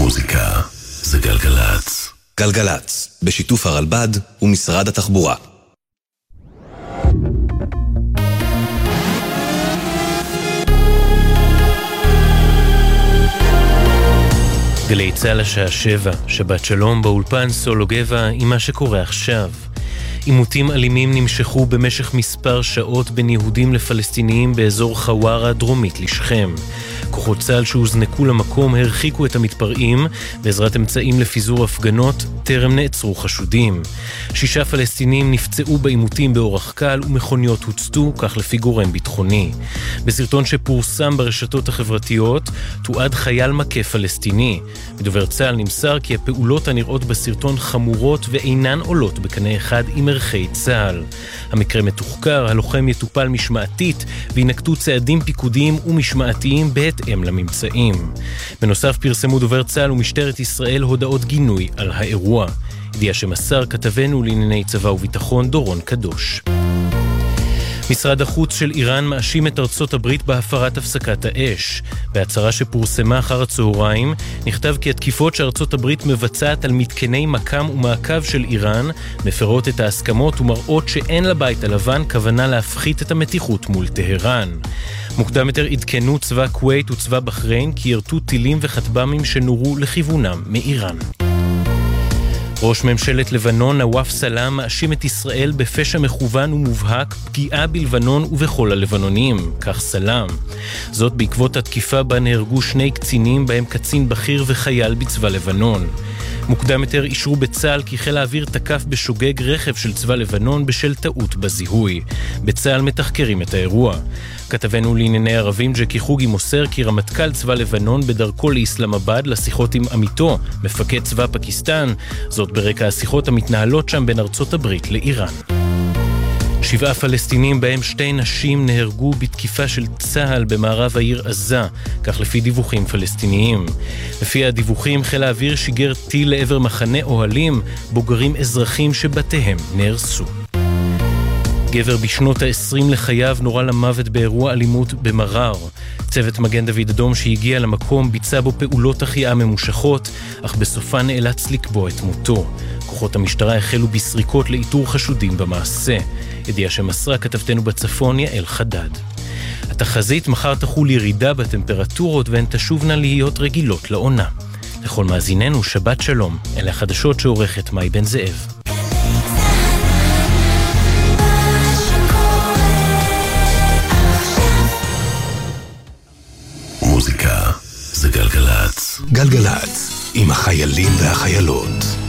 מוזיקה זה גלגלץ. גלגלץ, בשיתוף הרלב"ד ומשרד התחבורה. גלי צהל השעה 7, שבת שלום באולפן סולו גבע עם מה שקורה עכשיו. עימותים אלימים נמשכו במשך מספר שעות בין יהודים לפלסטיניים באזור חווארה דרומית לשכם. כוחות צה"ל שהוזנקו למקום הרחיקו את המתפרעים בעזרת אמצעים לפיזור הפגנות, טרם נעצרו חשודים. 6 פלסטינים נפצעו בעימותים באורח קל ומכוניות הוצתו, כך לפי גורם ביטחוני. בסרטון שפורסם ברשתות החברתיות תועד חייל מכה פלסטיני. בדובר צה"ל נמסר כי הפעולות הנראות בסרטון חמורות ואינן עולות בקנה אחד עם ערכי צה"ל. המקרה מתוחקר, הלוחם יטופל משמעתית וינקטו צעדים פיקודיים ומשמעתיים בהתאם לממצאים. בנוסף פרסמו דובר צה"ל ומשטרת ישראל הודעות גינוי על האירוע. ידיעה שמסר כתבנו לענייני צבא וביטחון דורון קדוש. משרד החוץ של איראן מאשים את ארצות הברית בהפרת הפסקת האש. בהצהרה שפורסמה אחר הצהריים, נכתב כי התקיפות שארצות הברית מבצעת על מתקני מקם ומעקב של איראן מפרות את ההסכמות ומראות שאין לבית הלבן כוונה להפחית את המתיחות מול טהרן. מוקדם יותר עדכנו צבא כווית וצבא בחריין כי ירתו טילים וכטב"מים שנורו לכיוונם מאיראן. ראש ממשלת לבנון נואף סלאם מאשים את ישראל בפשע מכוון ומובהק פגיעה בלבנון ובכל הלבנונים, כך סלאם. זאת בעקבות התקיפה בה נהרגו 2 קצינים בהם קצין בכיר וחייל בצבא לבנון. מוקדם יותר אישרו בצה"ל כי חיל האוויר תקף בשוגג רכב של צבא לבנון בשל טעות בזיהוי. בצה"ל מתחקרים את האירוע. כתבנו לענייני ערבים ג'קי חוגי מוסר כי רמטכ"ל צבא לבנון בדרכו לאסלאמבאד לשיחות עם עמיתו, מפקד צבא פקיסטן, זאת ברקע השיחות המתנהלות שם בין ארצות הברית לאיראן. 7 פלסטינים בהם 2 נשים נהרגו בתקיפה של צה"ל במערב העיר עזה, כך לפי דיווחים פלסטיניים. לפי הדיווחים חיל האוויר שיגר טיל לעבר מחנה אוהלים, בוגרים אזרחים שבתיהם נהרסו. גבר בשנות ה-20 לחייו נורה למוות באירוע אלימות במרר. צוות מגן דוד אדום שהגיע למקום ביצע בו פעולות החייאה ממושכות, אך בסופה נאלץ לקבוע את מותו. כוחות המשטרה החלו בסריקות לאיתור חשודים במעשה. ידיעה שמסרה כתבתנו בצפון יעל חדד. התחזית מחר תחול ירידה בטמפרטורות והן תשובנה להיות רגילות לעונה. לכל מאזיננו שבת שלום, אלה החדשות שעורכת מאי בן זאב. מוזיקה זה גלגלץ. גלגלץ, עם החיילים והחיילות.